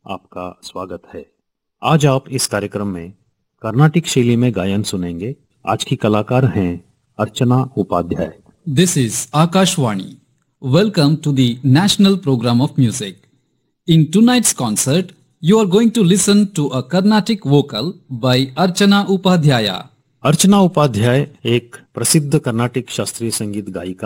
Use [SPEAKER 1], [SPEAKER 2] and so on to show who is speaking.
[SPEAKER 1] आपका स्वागत है। आज आप इस कार्यक्रम में कर्नाटिक शैली में गायन सुनेंगे। आज की कलाकार हैं अर्चना Upadhyay.
[SPEAKER 2] This is Akashvani. Welcome to the National Program of Music. In tonight's concert, you are going to listen to a Carnatic vocal by Archana Upadhyaya.
[SPEAKER 1] अर्चना उपाध्याय एक प्रसिद्ध कर्नाटिक शास्त्रीय संगीत गायिका